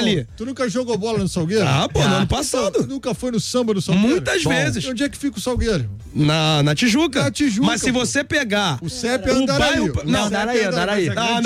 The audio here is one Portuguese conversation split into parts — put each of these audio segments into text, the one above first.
ali. Tu nunca jogou bola no Salgueiro? No ano passado. Nunca foi no samba do Salgueiro? Muitas vezes. Onde é que fica o Salgueiro? Na Tijuca. Na Tijuca. Mas se você pegar o CEP é Andaraí. Não, Andaraí.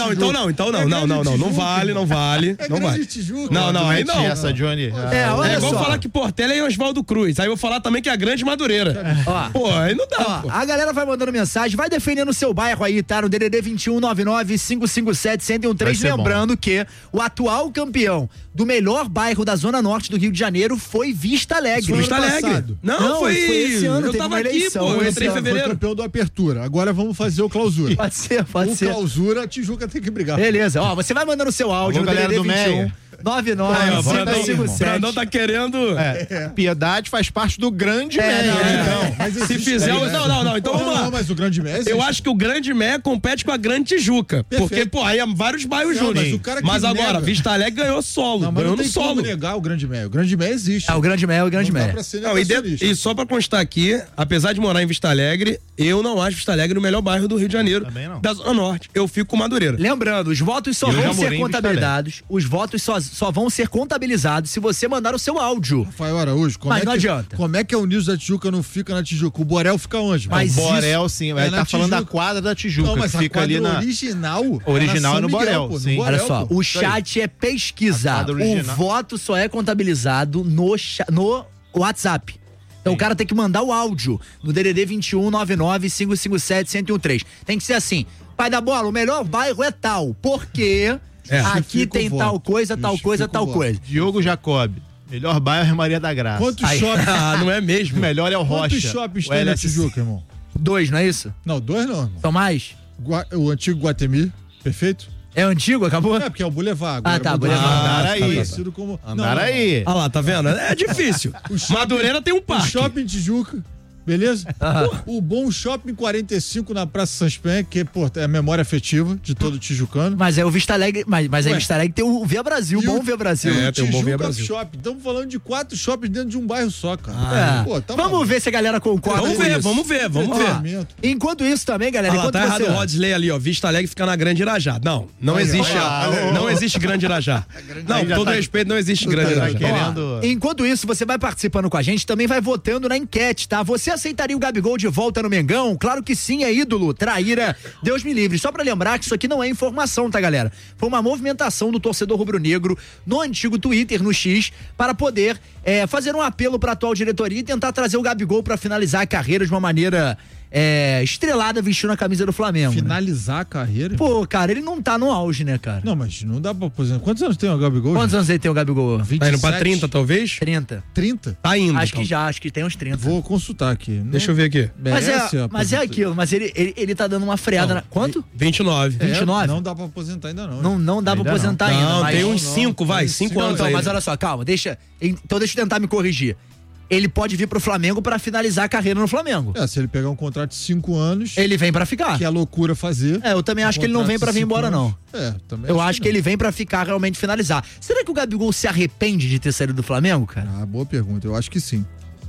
Não vale. Não vale. Tijuca. Não, aí não. Essa, Johnny. É igual falar que Portela é Oswaldo Cruz. Aí eu vou falar também que é a Grande Madureira. Pô, aí não dá. A galera vai mandando mensagem, vai defendendo o seu bairro aí, tá? No DDD 2199-557-1013. Lembrando que o atual campeão do melhor bairro da Zona Norte do Rio de Janeiro foi Vista Alegre. Vista Alegre. Não, foi esse ano. Eu tava aqui, pô. Eu entrei em fevereiro. Foi campeão do Apertura. Agora vamos fazer o Clausura. Pode ser. O Clausura, a Tijuca tem que brigar. Beleza. Ó, você vai mandando o seu áudio no DDD 21. 99-557. Brandão tá querendo. Piedade faz parte do grande médio. Então, se fizer. Não, então vamos lá. Não, mas o Grande Mé eu acho que o Grande Mé compete com a Grande Tijuca. Perfeito. Porque, pô, aí é vários bairros juntos. Mas agora, Vista Alegre ganhou solo. Ganhou no solo. Não tem como negar o Grande Mé. O Grande Mé existe. O Grande Mé é o Grande Mé. E só pra constar aqui, apesar de morar em Vista Alegre, eu não acho Vista Alegre o melhor bairro do Rio de Janeiro. Também não. Da Zona Norte. Eu fico com Madureira. Lembrando, os votos só vão ser contabilizados. Os votos só vão ser contabilizados se você mandar o seu áudio. Rafael Araújo, não adianta. Como é que a Unidos da Tijuca não fica na Tijuca? O Borel fica onde? Mas o Borel, sim. Ele tá falando da quadra da Tijuca. Não, mas que fica ali na original é no Borel. Sim. Olha só, o chat é pesquisa. O voto só é contabilizado no WhatsApp. Então o cara tem que mandar o áudio no DDD 2199-557-1013. Tem que ser assim: pai da bola, o melhor bairro é tal. Porque aqui tem tal coisa, tal coisa, tal coisa. Diogo Jacob. Melhor bairro é Maria da Graça. Quantos shoppings? Não é mesmo? Melhor é o Rocha. Quantos shoppings tem na Tijuca, irmão? 2, não é isso? Não, 2 não, irmão. São mais? O antigo Guatemi, perfeito? É antigo, acabou? Porque é o Boulevard. Boulevard. Andaraí. Olha lá, tá vendo? É difícil. Madureira tem um parque. O Shopping Tijuca. Beleza? O bom Shopping 45 na Praça Sanspen, que, pô, é a memória afetiva de todo tijucano. Mas é o Vista Alegre, mas aí Vista Alegre tem o Via Brasil, o bom Via Brasil. Tem o bom Via Brasil. Shopping. Estamos falando de 4 shoppings dentro de um bairro só, cara. Pô, vamos ver se a galera concorda. Vamos ver. Enquanto isso também, galera. Tá errado o Rodsley ali, ó. Vista Alegre fica na Grande Irajá. Não existe. Não existe Grande Irajá. Não, com todo respeito, não existe Grande Irajá. Enquanto isso, você vai participando com a gente, também vai votando na enquete, tá? Você aceitaria o Gabigol de volta no Mengão? Claro que sim, é ídolo, traíra, Deus me livre. Só pra lembrar que isso aqui não é informação, tá, galera? Foi uma movimentação do torcedor rubro-negro no antigo Twitter, no X, para poder fazer um apelo pra atual diretoria e tentar trazer o Gabigol pra finalizar a carreira de uma maneira estrelada, vestindo a camisa do Flamengo. Finalizar a carreira? Pô, cara, ele não tá no auge, né, cara? Não, mas não dá pra aposentar. Quantos anos tem o Gabigol? Quantos anos ele tem o Gabigol? 27? Tá indo pra 30, talvez? 30. 30? Tá indo. Acho que tem uns 30. Vou consultar aqui. Deixa eu ver aqui. Mas é aquilo, mas ele tá dando uma freada. Quanto? 29. 29? Não dá pra aposentar ainda não. Não dá pra aposentar ainda. Não, mas tem uns 5, vai, 5 anos aí. Mas olha só, calma, então deixa eu tentar me corrigir. Ele pode vir pro Flamengo pra finalizar a carreira no Flamengo. Se ele pegar um contrato de 5 anos... Ele vem pra ficar. Que é loucura fazer. Eu também acho que ele não vem pra vir embora, não. Também eu acho que ele vem pra ficar, realmente finalizar. Será que o Gabigol se arrepende de ter saído do Flamengo, cara? Boa pergunta. Eu acho que sim.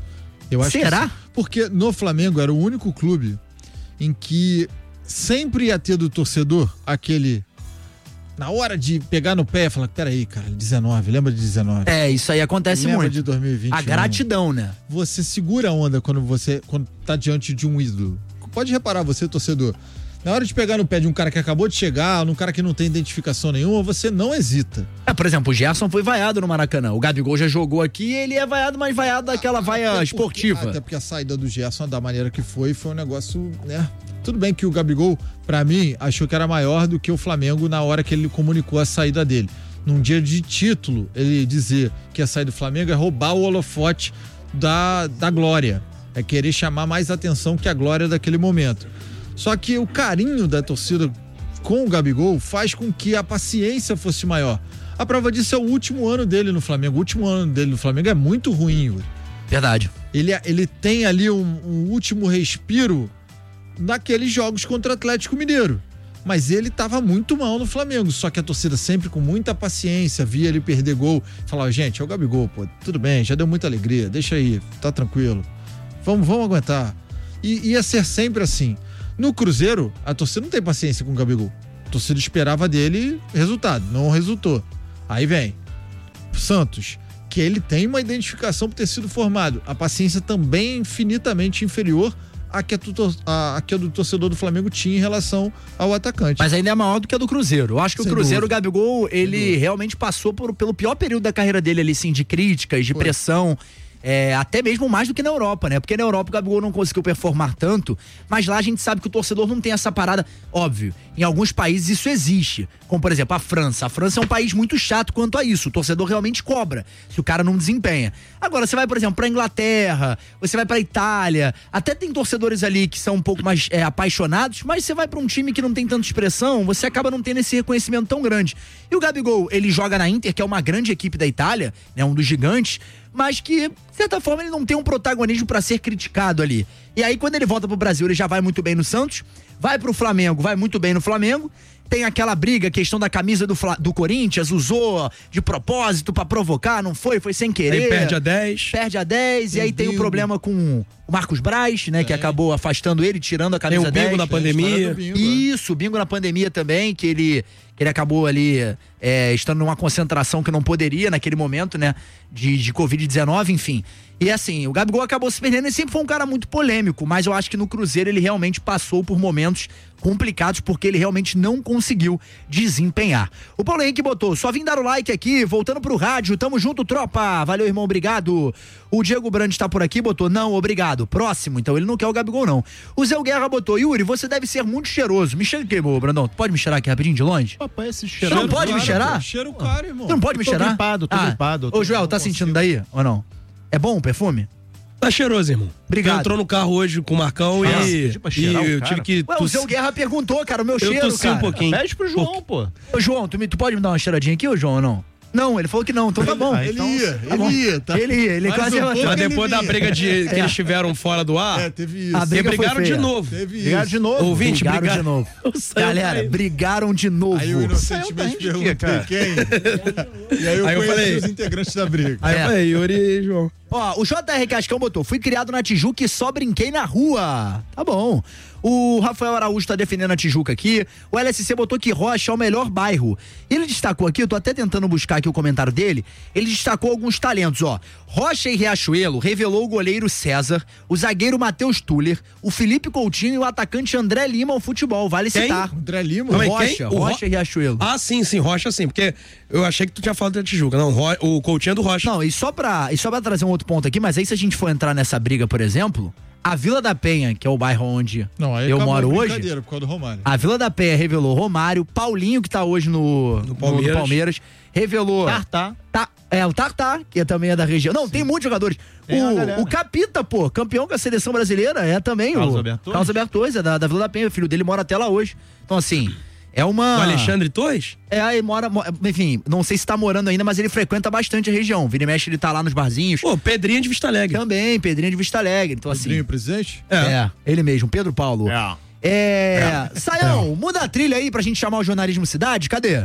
Será? Porque no Flamengo era o único clube em que sempre ia ter do torcedor aquele... Na hora de pegar no pé e falar, peraí, cara, 19, lembra de 19? Isso aí acontece lembra muito. De 2020. A gratidão, né? Você segura a onda quando tá diante de um ídolo. Pode reparar, você, torcedor. Na hora de pegar no pé de um cara que acabou de chegar, num cara que não tem identificação nenhuma, você não hesita. Por exemplo, o Gerson foi vaiado no Maracanã. O Gabigol já jogou aqui e ele é vaiado, mas vaiado daquela vaia esportiva. Até porque a saída do Gerson, da maneira que foi um negócio, né? Tudo bem que o Gabigol, pra mim, achou que era maior do que o Flamengo na hora que ele comunicou a saída dele. Num dia de título, ele dizer que ia sair do Flamengo é roubar o holofote da glória. É querer chamar mais atenção que a glória daquele momento. Só que o carinho da torcida com o Gabigol faz com que a paciência fosse maior. A prova disso é o último ano dele no Flamengo. O último ano dele no Flamengo é muito ruim, Yuri. Verdade. Ele tem ali um último respiro naqueles jogos contra o Atlético Mineiro. Mas ele estava muito mal no Flamengo, só que a torcida sempre com muita paciência via ele perder gol, falava, gente, é o Gabigol, pô, tudo bem, já deu muita alegria, deixa aí, tá tranquilo, vamos aguentar. E ia ser sempre assim. No Cruzeiro, a torcida não tem paciência com o Gabigol. A torcida esperava dele resultado, não resultou. Aí vem Santos, que ele tem uma identificação por ter sido formado. A paciência também é infinitamente inferior à que a do torcedor do Flamengo tinha em relação ao atacante. Mas ainda é maior do que a do Cruzeiro. Eu acho que o Cruzeiro, o Gabigol, ele realmente passou pelo pior período da carreira dele ali, assim, de críticas, de pressão. Até mesmo mais do que na Europa, né? Porque na Europa o Gabigol não conseguiu performar tanto, mas lá a gente sabe que o torcedor não tem essa parada. Óbvio, em alguns países isso existe, como por exemplo a França. A França é um país muito chato quanto a isso, o torcedor realmente cobra se o cara não desempenha. Agora você vai, por exemplo, pra Inglaterra, você vai pra Itália, até tem torcedores ali que são um pouco mais apaixonados, mas você vai pra um time que não tem tanta expressão, você acaba não tendo esse reconhecimento tão grande. E o Gabigol, ele joga na Inter, que é uma grande equipe da Itália, né? Um dos gigantes, mas que, de certa forma, ele não tem um protagonismo pra ser criticado ali. E aí, quando ele volta pro Brasil, ele já vai muito bem no Santos, vai pro Flamengo, vai muito bem no Flamengo, tem aquela briga, questão da camisa do Corinthians, usou de propósito pra provocar, não foi sem querer. Aí perde a 10. Perde a 10, e aí tem um problema com o Marcos Braz, né, que acabou afastando ele, tirando a camisa 10. Tem o bingo na pandemia. Isso, o bingo na pandemia também, que ele acabou ali estando numa concentração que não poderia naquele momento, né, de Covid-19, enfim. E assim, o Gabigol acabou se perdendo, ele sempre foi um cara muito polêmico, mas eu acho que no Cruzeiro ele realmente passou por momentos complicados, porque ele realmente não conseguiu desempenhar. O Paulo Henrique botou, só vim dar o like aqui, voltando pro rádio, tamo junto, tropa, valeu, irmão, obrigado. O Diego Brandt tá por aqui, botou, não, obrigado, próximo, então ele não quer o Gabigol, não. O Zé Guerra botou, Yuri, você deve ser muito cheiroso, me cheira aqui, meu Brandão, tu pode me cheirar aqui rapidinho de longe? Papai, esse cheiro. Não pode me cheirar? Cheiro caro, irmão. Tu não pode me cheirar? Tô gripado. Ô, Joel, tá sentindo daí ou não? É bom o perfume? Tá cheiroso, irmão. Obrigado. Ele entrou no carro hoje com o Marcão e eu tive que... Ué, o Zé Guerra perguntou, cara, o meu cheiro, Eu tossi um pouquinho. Pede pro João, pô. Ô, João, tu pode me dar uma cheiradinha aqui, ô, João, ou não? Não, ele falou que não, então tá bom. Ele ia. Quase Mas depois da briga que eles tiveram fora do ar, teve isso. brigaram de novo. Brigaram de novo. Ouvinte, brigaram de novo. Galera, brigaram de novo. Aí eu inocentemente perguntei quem. E aí eu conheci os integrantes da briga. Aí eu falei, Yuri e João. Ó, o JR Cascão botou, fui criado na Tijuca e só brinquei na rua. Tá bom. O Rafael Araújo tá defendendo a Tijuca aqui. O LSC botou que Rocha é o melhor bairro. Ele destacou aqui, eu tô até tentando buscar aqui o comentário dele, ele destacou alguns talentos, ó. Rocha e Riachuelo revelou o goleiro César, o zagueiro Matheus Tuller, o Felipe Coutinho e o atacante André Lima ao futebol, vale citar. André Lima? Rocha e Riachuelo. Ah, sim, Rocha sim, porque eu achei que tu tinha falado da Tijuca. Não, o Coutinho é do Rocha. Não, e só pra trazer um outro ponto aqui, mas aí se a gente for entrar nessa briga, por exemplo, a Vila da Penha, que é o bairro onde eu moro hoje, por causa do Romário. A Vila da Penha revelou Romário, Paulinho, que tá hoje no Palmeiras, revelou... o Tartar, que também é da região. Não, tem muitos jogadores. O Capita, pô, campeão com a seleção brasileira, é também Carlos Alberto, é da Vila da Penha, o filho dele mora até lá hoje. Então, assim... É uma... O Alexandre Torres? Ele mora, enfim, não sei se tá morando ainda, mas ele frequenta bastante a região. Vira e mexe, ele tá lá nos barzinhos. Pô, Pedrinho de Vista Alegre. Também, Pedrinho de Vista Alegre. Então, Pedrinho assim, presidente? Ele mesmo, Pedro Paulo. Saião, muda a trilha aí pra gente chamar o Jornalismo Cidade, cadê?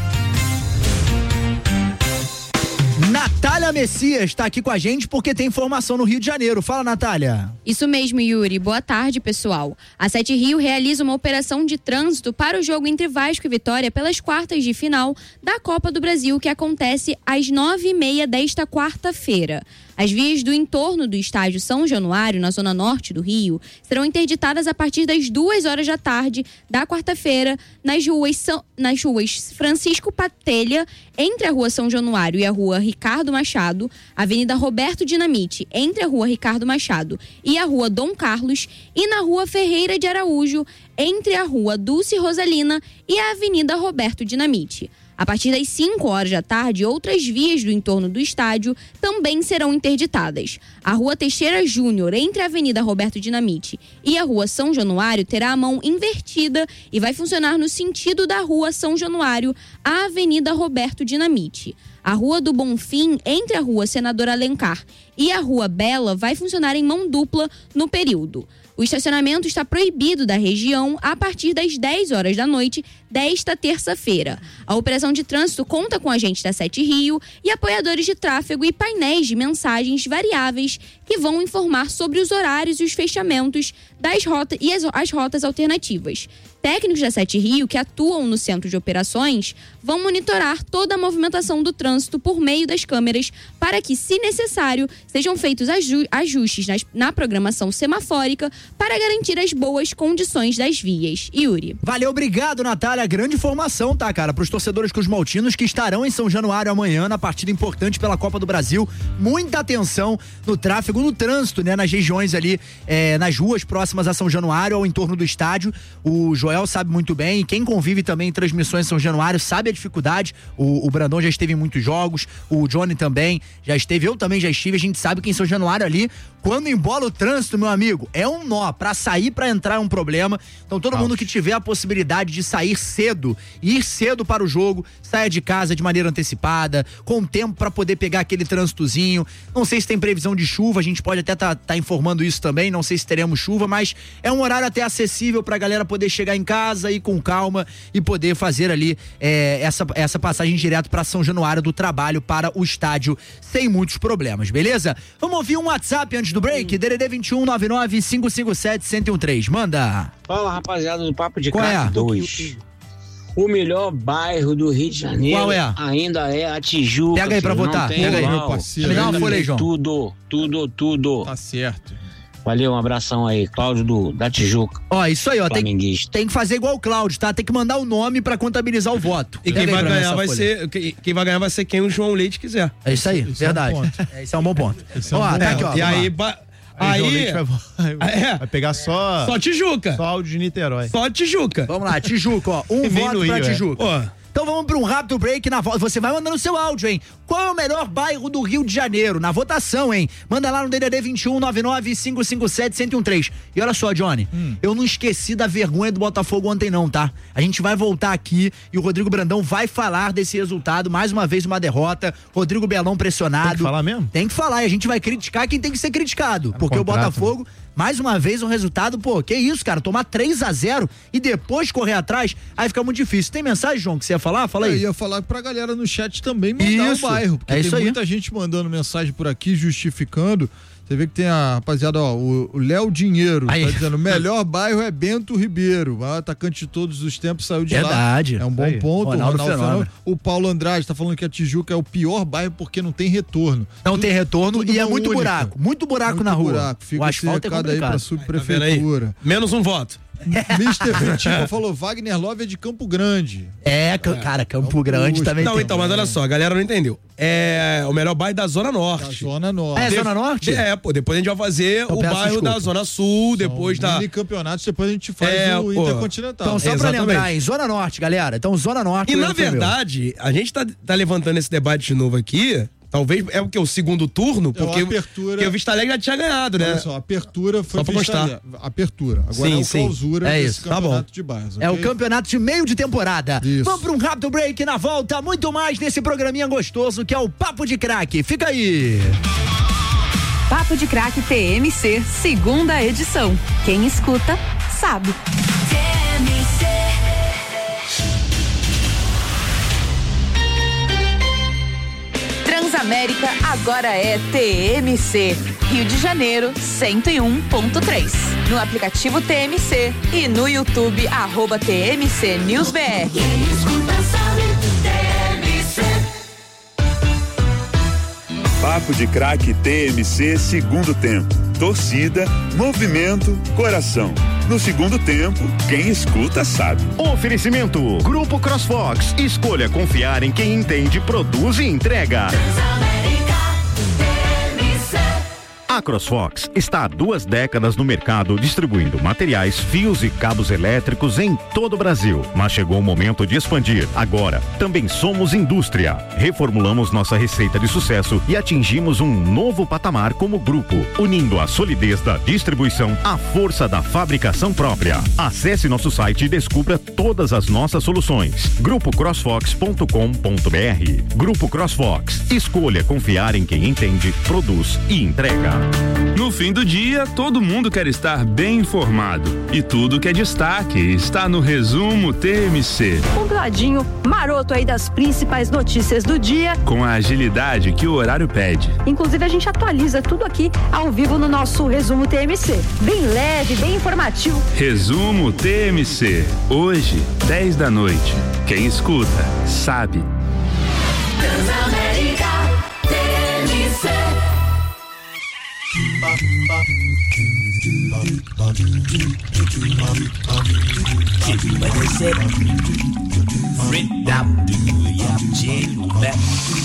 Natália Messias tá aqui com a gente porque tem informação no Rio de Janeiro. Fala, Natália. Isso mesmo, Yuri. Boa tarde, pessoal. A 7 Rio realiza uma operação de trânsito para o jogo entre Vasco e Vitória pelas quartas de final da Copa do Brasil, que acontece às 9h30 desta quarta-feira. As vias do entorno do estádio São Januário, na zona norte do Rio, serão interditadas a partir das 2h da tarde da quarta-feira nas ruas Francisco Patelha, entre a rua São Januário e a rua Ricardo Machado, Avenida Roberto Dinamite, entre a rua Ricardo Machado e a rua Dom Carlos, e na rua Ferreira de Araújo, entre a rua Dulce Rosalina e a Avenida Roberto Dinamite. A partir das 5h da tarde, outras vias do entorno do estádio também serão interditadas. A Rua Teixeira Júnior, entre a Avenida Roberto Dinamite e a Rua São Januário, terá a mão invertida e vai funcionar no sentido da Rua São Januário à Avenida Roberto Dinamite. A Rua do Bonfim, entre a Rua Senador Alencar e a Rua Bela, vai funcionar em mão dupla no período. O estacionamento está proibido da região a partir das 10h da noite desta terça-feira. A operação de trânsito conta com agentes da 7 Rio e apoiadores de tráfego e painéis de mensagens variáveis que vão informar sobre os horários e os fechamentos as rotas alternativas. Técnicos da Sete Rio, que atuam no centro de operações, vão monitorar toda a movimentação do trânsito por meio das câmeras para que, se necessário, sejam feitos ajustes na programação semafórica para garantir as boas condições das vias. Yuri. Valeu, obrigado, Natália. Grande informação, tá, cara? Para os torcedores cruzmaltinos que estarão em São Januário amanhã, na partida importante pela Copa do Brasil. Muita atenção no tráfego, no trânsito, né? Nas regiões ali, nas ruas próximas a São Januário, ao entorno do estádio. O Joel sabe muito bem, e quem convive também em transmissões em São Januário sabe a dificuldade. O Brandão já esteve em muitos jogos, o Johnny também já esteve, eu também já estive. A gente sabe que em São Januário ali, quando embola o trânsito, meu amigo, é um nó. Pra sair, pra entrar é um problema. Então todo mundo que tiver a possibilidade de sair cedo, ir cedo para o jogo, saia de casa de maneira antecipada, com tempo pra poder pegar aquele trânsitozinho. Não sei se tem previsão de chuva, a gente pode até tá informando isso também, não sei se teremos chuva, mas é um horário até acessível pra galera poder chegar em casa, ir com calma e poder fazer ali essa passagem direto pra São Januário do trabalho para o estádio sem muitos problemas, beleza? Vamos ouvir um WhatsApp antes do break, DDD 21 99 557 1013. Manda. Fala, rapaziada do Papo de Craque 2. O melhor bairro do Rio de Janeiro. Qual é? Ainda é a Tijuca. Pega aí pra votar. Pega aí, meu parceiro. Me dá uma folha aí, João. Tudo. Tá certo. Valeu, um abração aí, Cláudio da Tijuca. Ó, isso aí, ó. Tem que fazer igual o Cláudio, tá? Tem que mandar o nome pra contabilizar o voto. E quem vai ganhar vai ser quem o João Leite quiser. É isso aí, verdade. Esse é um bom ponto. Ó, tá aqui, ó. E aí... Aí vai pegar só Tijuca. Só áudio de Niterói. Só Tijuca. Vamos lá, Tijuca, ó. Um voto pra Tijuca. Ó. Então vamos para um rápido break na volta. Você vai mandando seu áudio, hein? Qual é o melhor bairro do Rio de Janeiro? Na votação, hein? Manda lá no DDD 21 99 557 1013. E olha só, Johnny, eu não esqueci da vergonha do Botafogo ontem não, tá? A gente vai voltar aqui e o Rodrigo Brandão vai falar desse resultado. Mais uma vez uma derrota. Rodrigo Belão pressionado. Tem que falar mesmo? Tem que falar e a gente vai criticar quem tem que ser criticado. Porque o Botafogo... Mais uma vez um resultado, pô, que isso, cara, tomar 3-0 e depois correr atrás, aí fica muito difícil. Tem mensagem, João, que você ia falar? Fala aí. Eu ia falar pra galera no chat também mandar o bairro, porque tem muita gente mandando mensagem por aqui, justificando. Você vê que tem a rapaziada, ó, o Léo Dinheiro, tá dizendo, o melhor bairro é Bento Ribeiro, o atacante de todos os tempos saiu de lá. É um bom ponto. O Paulo Andrade tá falando que a Tijuca é o pior bairro porque não tem retorno. Não tem retorno e é muito buraco. Muito buraco na rua. Fica o asfalto esse recado aí pra subprefeitura. Tá menos um voto. Mr. Vitinho falou, Wagner Love é de Campo Grande. Cara, Campo Grande também não, tem. Então, mas olha só, a galera não entendeu. É o melhor bairro da Zona Norte. Da Zona Norte. É Zona Norte? Depois a gente vai fazer o bairro da Zona Sul, depois da... mini campeonatos, depois a gente faz o Intercontinental. Então, só pra lembrar, em Zona Norte, galera. Então, Zona Norte... E na verdade, a gente tá levantando esse debate de novo aqui... Talvez é o segundo turno, porque o Vista Alegre já tinha ganhado, né? Olha só, a apertura foi só pra constar. Apertura. Agora é o clausura desse campeonato de bairros. É o campeonato de meio de temporada. Isso. Vamos para um rápido break, na volta, muito mais nesse programinha gostoso que é o Papo de Craque. Fica aí. Papo de Craque TMC, segunda edição. Quem escuta, sabe. TMC. Transamérica agora é TMC. Rio de Janeiro 101.3. No aplicativo TMC e no YouTube @TMC News BR. Papo de Craque TMC segundo tempo. Torcida, movimento, coração. No segundo tempo, quem escuta sabe. Oferecimento: Grupo CrossFox. Escolha confiar em quem entende, produz e entrega. A CrossFox está há 2 décadas no mercado distribuindo materiais, fios e cabos elétricos em todo o Brasil. Mas chegou o momento de expandir. Agora, também somos indústria. Reformulamos nossa receita de sucesso e atingimos um novo patamar como grupo, unindo a solidez da distribuição à força da fabricação própria. Acesse nosso site e descubra todas as nossas soluções. grupocrossfox.com.br. Grupo CrossFox. Escolha confiar em quem entende, produz e entrega. No fim do dia, todo mundo quer estar bem informado. E tudo que é destaque está no Resumo TMC. Compladinho, maroto aí das principais notícias do dia. Com a agilidade que o horário pede. Inclusive, a gente atualiza tudo aqui ao vivo no nosso Resumo TMC. Bem leve, bem informativo. Resumo TMC. Hoje, 10 da noite. Quem escuta, sabe. Transamérica TMC. Freedom, do ya,